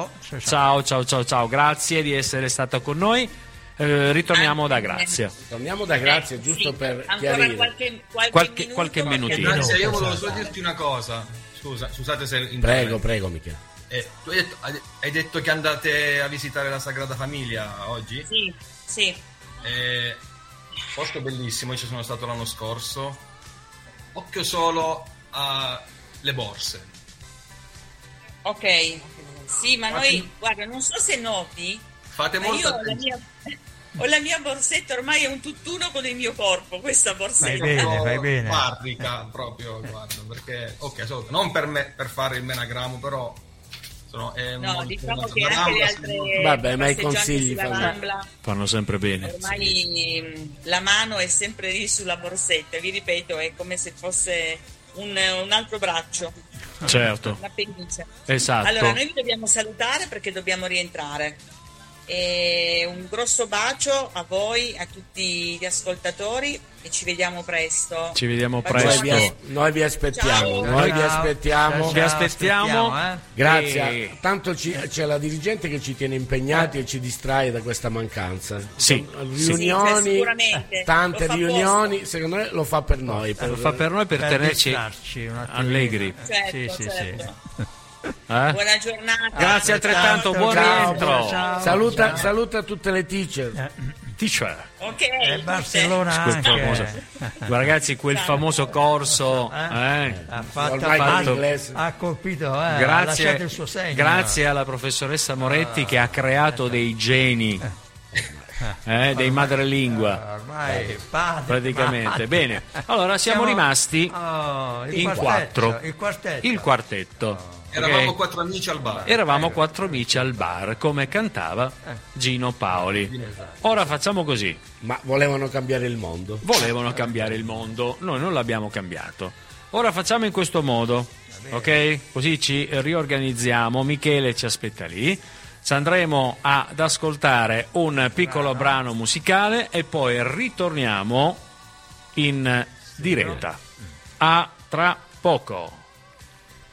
Ciao, grazie di essere stata con noi. Ritorniamo da Grazia. Giusto per ancora chiarire. Qualche minutino. Grazia, io volevo solo dirti una cosa. Scusate se Prego, Michele. Tu hai detto che andate a visitare la Sagrada Famiglia oggi? Sì. Posto bellissimo, io ci sono stato l'anno scorso. Occhio solo alle borse. Ok. Sì, ma noi, guarda, non so se noti, Fate ma molto io ho la mia borsetta, ormai è un tutt'uno con il mio corpo, questa borsetta. Fai bene. Parrica proprio, guarda, perché non per me, per fare il menagramo, però diciamo che anche le altre vabbè, ma i passeggiate consigli sulla Rambla, fanno sempre bene. ormai la mano è sempre lì sulla borsetta, vi ripeto, è come se fosse un altro braccio. Certo. Una pennice. Esatto. Allora, noi vi dobbiamo salutare perché dobbiamo rientrare. E un grosso bacio a voi, a tutti gli ascoltatori, e ci vediamo presto. Noi vi aspettiamo. Vi aspettiamo. Grazie. Tanto c'è la dirigente che ci tiene impegnati e ci distrae da questa mancanza. Riunioni, sicuramente. Tante riunioni, secondo me lo fa per noi. Lo fa per noi per tenerci allegri. Certo. Buona giornata. Grazie altrettanto, buon rientro. Saluta tutte le teacher. Ok. Barcellona anche. Ragazzi, quel famoso corso ha colpito, ha lasciato il suo segno. Grazie alla professoressa Moretti che ha creato dei geni. Dei madrelingua ormai praticamente. Bene, allora siamo rimasti in quattro. Il quartetto. Eravamo quattro amici al bar. Eravamo quattro amici al bar, come cantava Gino Paoli. Ora facciamo così. Ma volevano cambiare il mondo. Noi non l'abbiamo cambiato. Ora facciamo in questo modo, ok? Così ci riorganizziamo. Michele ci aspetta lì. Ci andremo ad ascoltare un piccolo brano musicale e poi ritorniamo in diretta. A tra poco.